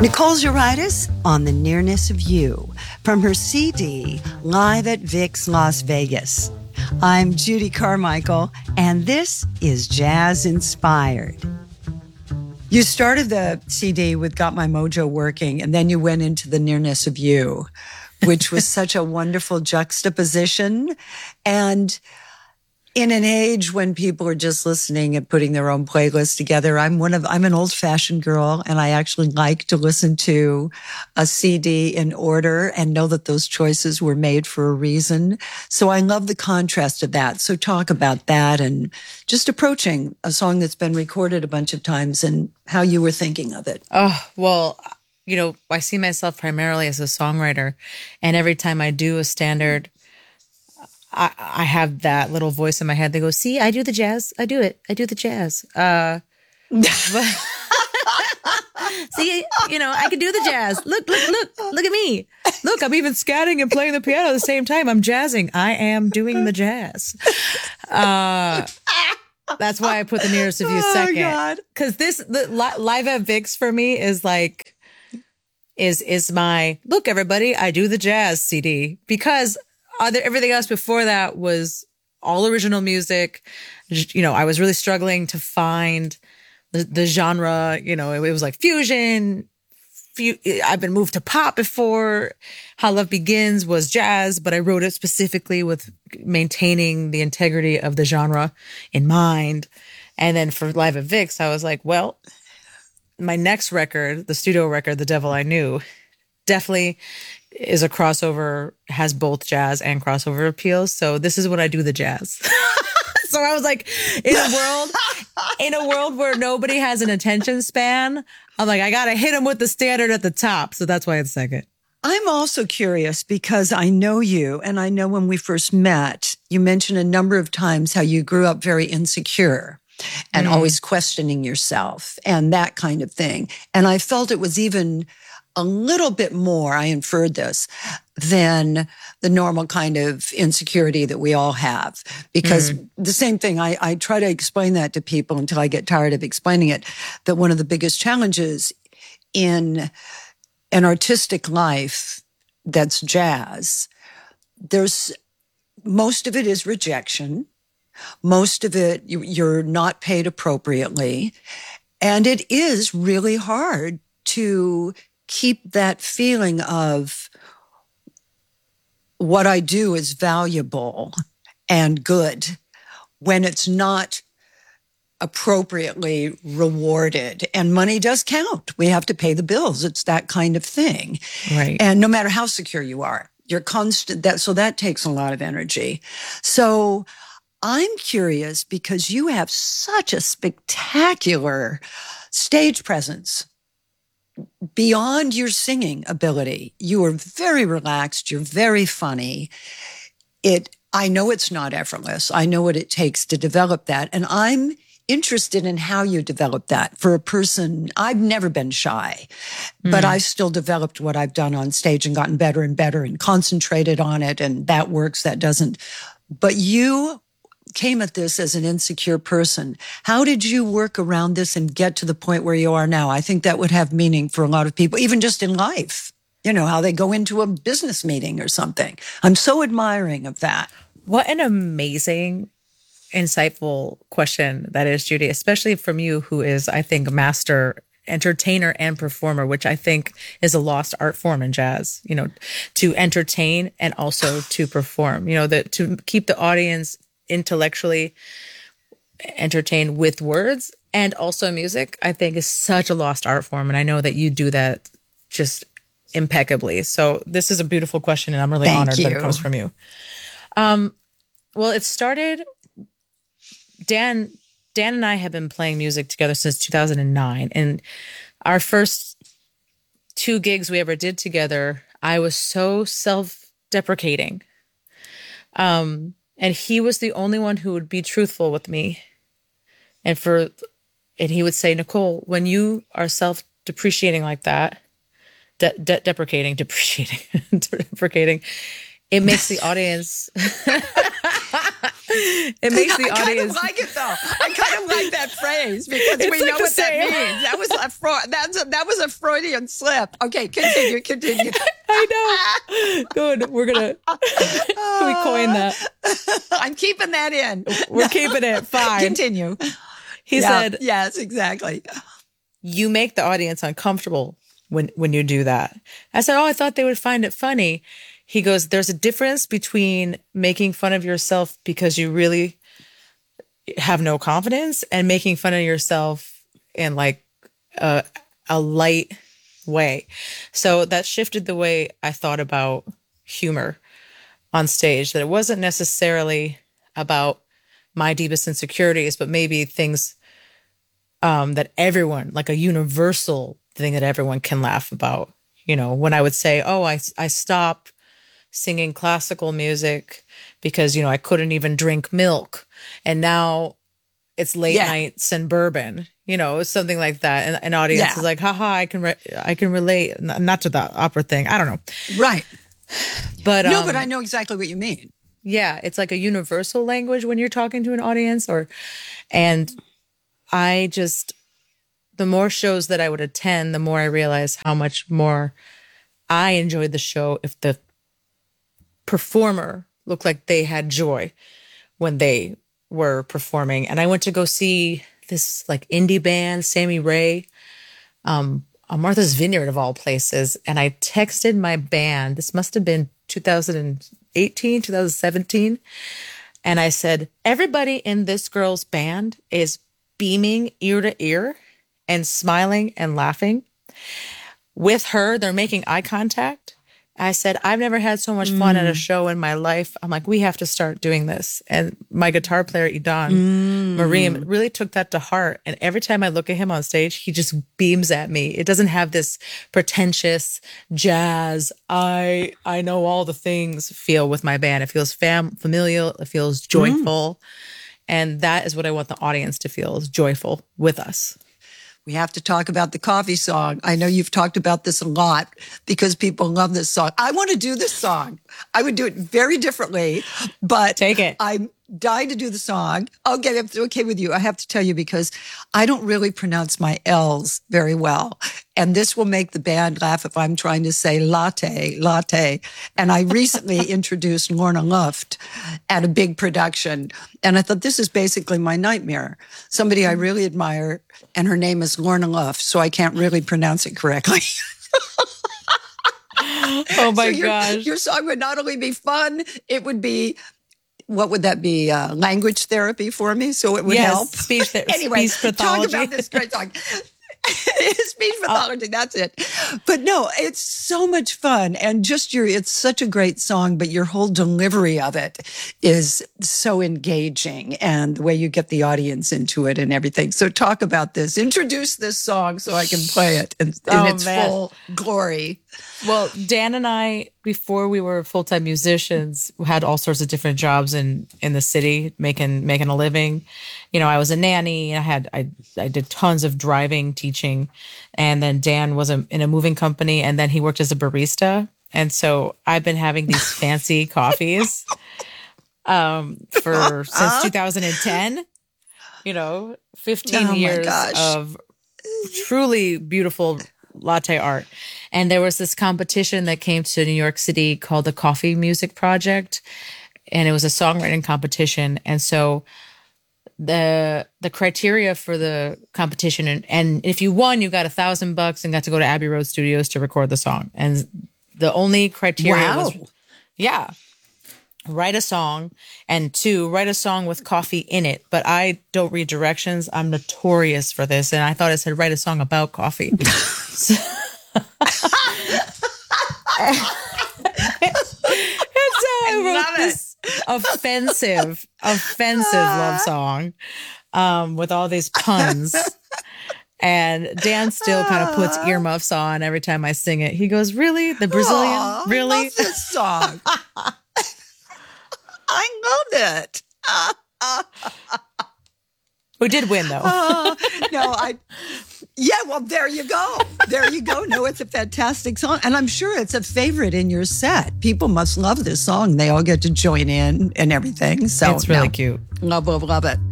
Nicole Zuritis on the Nearness of You from her CD, Live at Vic's Las Vegas. I'm Judy Carmichael, and this is Jazz Inspired. You started the CD with Got My Mojo Working, and then you went into the Nearness of You, which was such a wonderful juxtaposition. And in an age when people are just listening and putting their own playlists together, I'm an old-fashioned girl, and I actually like to listen to a CD in order and know that those choices were made for a reason. So I love the contrast of that. So talk about that and just approaching a song that's been recorded a bunch of times and how you were thinking of it. Oh, well, you know, I see myself primarily as a songwriter, and every time I do a standard, I have that little voice in my head that goes, see, I do the jazz. I do it. I do the jazz. But, see, you know, I can do the jazz. Look at me. Look, I'm even scatting and playing the piano at the same time. I'm jazzing. I am doing the jazz. That's why I put the Nearest of You second. Because Live at Vic's for me is like, is my, look, everybody, I do the jazz CD. Because everything else before that was all original music. You know, I was really struggling to find the genre. You know, it was like fusion. I've been moved to pop before. How Love Begins was jazz, but I wrote it specifically with maintaining the integrity of the genre in mind. And then for Live at Vic's, I was like, well, my next record, the studio record, The Devil I Knew, definitely is a crossover, has both jazz and crossover appeals. So this is what I do the jazz. So I was like, in a world where nobody has an attention span, I'm like, I got to hit them with the standard at the top. So that's why it's second. I'm also curious because I know you, and I know when we first met, you mentioned a number of times how you grew up very insecure and always questioning yourself and that kind of thing. And I felt it was even a little bit more, I inferred this, than the normal kind of insecurity that we all have. Because the same thing, I try to explain that to people until I get tired of explaining it, that one of the biggest challenges in an artistic life that's jazz, most of it is rejection. Most of it, you're not paid appropriately. And it is really hard to keep that feeling of what I do is valuable and good when it's not appropriately rewarded. And money does count. We have to pay the bills. It's that kind of thing. Right. And no matter how secure you are, you're constant. So that takes a lot of energy. So I'm curious because you have such a spectacular stage presence. Beyond your singing ability, you are very relaxed. You're very funny. I know it's not effortless. I know what it takes to develop that. And I'm interested in how you develop that for a person. I've never been shy, but I've still developed what I've done on stage and gotten better and better and concentrated on it. And that works, that doesn't. But you came at this as an insecure person. How did you work around this and get to the point where you are now? I think that would have meaning for a lot of people, even just in life. You know, how they go into a business meeting or something. I'm so admiring of that. What an amazing, insightful question that is, Judy, especially from you, who is, I think, a master entertainer and performer, which I think is a lost art form in jazz, you know, to entertain and also to perform, you know, to keep the audience intellectually entertained with words and also music, I think is such a lost art form. And I know that you do that just impeccably. So this is a beautiful question, and I'm really honored that it comes from you. Well, it started, Dan and I have been playing music together since 2009. And our first 2 gigs we ever did together, I was so self-deprecating. And he was the only one who would be truthful with me. And he would say, Nicole, when you are self-depreciating like that, deprecating, it makes the audience, It makes the I kind of audience. like it though. I kind of like that phrase because It's we like know the what that same. means. That was a Freudian slip. Okay, continue. I know. Good. We're gonna we coined that. I'm keeping that in. We're keeping it. Fine. Continue. He said, yes, exactly. "You make the audience uncomfortable when you do that." I said, "Oh, I thought they would find it funny." He goes, "There's a difference between making fun of yourself because you really have no confidence and making fun of yourself in like a light way." So that shifted the way I thought about humor on stage, that it wasn't necessarily about my deepest insecurities, but maybe things that everyone, like a universal thing that everyone can laugh about. You know, when I would say, "Oh, I stopped singing classical music because, I couldn't even drink milk. And now it's late nights and bourbon," something like that. And an audience is like, haha, I can relate. Not to the opera thing. I don't know. Right. But no, but I know exactly what you mean. Yeah. It's like a universal language when you're talking to an audience and the more shows that I would attend, the more I realized how much more I enjoyed the show if the performer looked like they had joy when they were performing. And I went to go see this like indie band, Sammy Ray, on Martha's Vineyard of all places. And I texted my band, this must have been 2018, 2017. And I said, "Everybody in this girl's band is beaming ear to ear and smiling and laughing. With her, they're making eye contact." I said, "I've never had so much fun at a show in my life." I'm like, "We have to start doing this." And my guitar player, Idan Marim, really took that to heart. And every time I look at him on stage, he just beams at me. It doesn't have this pretentious jazz, I know all the things feel with my band. It feels familial. It feels joyful. And that is what I want the audience to feel, is joyful with us. We have to talk about the coffee song. I know you've talked about this a lot because people love this song. I want to do this song. I would do it very differently, but Take it. I'm dying to do the song. Okay, it's okay with you. I have to tell you because I don't really pronounce my L's very well. And this will make the band laugh if I'm trying to say latte. And I recently introduced Lorna Luft at a big production. And I thought, this is basically my nightmare. Somebody I really admire, and her name is Lorna Luft, so I can't really pronounce it correctly. Oh my gosh. Your song would not only be fun, it would be, what would that be? Language therapy for me, so it would help. Speech Anyway, speech talk pathology. about this great song. Speech pathology, that's it. But no, it's so much fun. And it's such a great song, but your whole delivery of it is so engaging, and the way you get the audience into it and everything. So talk about this. Introduce this song so I can play it in its full glory. Well, Dan and I, before we were full-time musicians, had all sorts of different jobs in the city, making a living. I was a nanny. I did tons of driving, teaching, and then Dan was in a moving company, and then he worked as a barista. And so I've been having these fancy coffees since 2010. 15 years of truly beautiful latte art. And there was this competition that came to New York City called the Coffee Music Project. And it was a songwriting competition. And so the criteria for the competition, and if you won, you got $1,000 and got to go to Abbey Road Studios to record the song. And the only criteria was, write a song, and 2, write a song with coffee in it. But I don't read directions. I'm notorious for this. And I thought it said write a song about coffee. So, and so I wrote this offensive love song with all these puns. And Dan still kind of puts earmuffs on every time I sing it. He goes, "Really? The Brazilian? Really?" I love this song. I love it. We did win, though. No, Yeah, well, there you go. There you go. No, it's a fantastic song. And I'm sure it's a favorite in your set. People must love this song. They all get to join in and everything. So It's really cute. Love it.